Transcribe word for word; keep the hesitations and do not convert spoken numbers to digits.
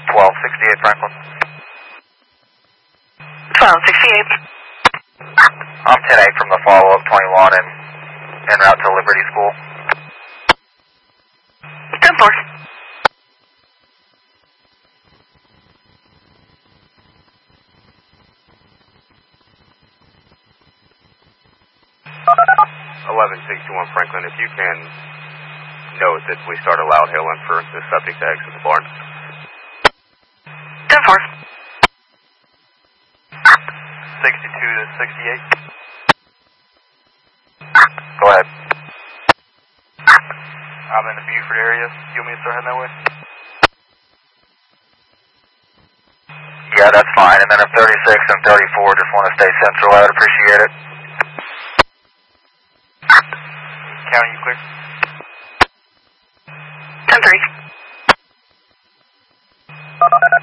twelve sixty-eight Franklin. twelve sixty-eight. I'm ten eight from the follow-up twenty-one and en route to Liberty School. ten four. eleven sixty-one Franklin, if you can note that we start a loud hailing for the subject to exit the barn. ten four. sixty-two to sixty-eight. Go ahead. I'm in the Buford area. You want me to start heading that way? Yeah, that's fine. And then if thirty-six and thirty-four just want to stay central, I would appreciate it. County, you clear? ten three.